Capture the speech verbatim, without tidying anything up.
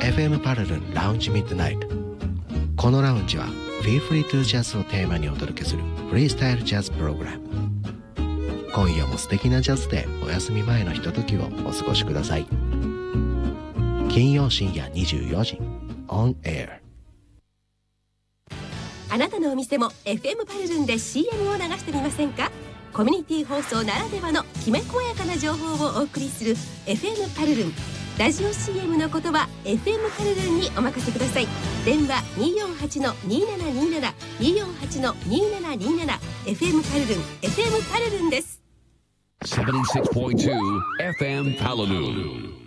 エフエム パルルンラウンジミッドナイト。このラウンジは Feel Free to Jazz をテーマにお届けするフリースタイルジャズプログラム。今夜も素敵なジャズでお休み前のひとときをお過ごしください。金曜深夜にじゅうよじ On Air。 あなたのお店も エフエム パルルンで シーエム を流してみませんか？コミュニティ放送ならではのきめ細やかな情報をお送りする エフエム パルルン。ラジオ シーエム の言葉 エフエム パルルンにお任せください。電話 にーよんはちのにーななにーなな にーよんはちのにーななにーなな エフエム パルルン エフエム パルルンです。 セブンティーシックスポイントツー エフエム パルルン。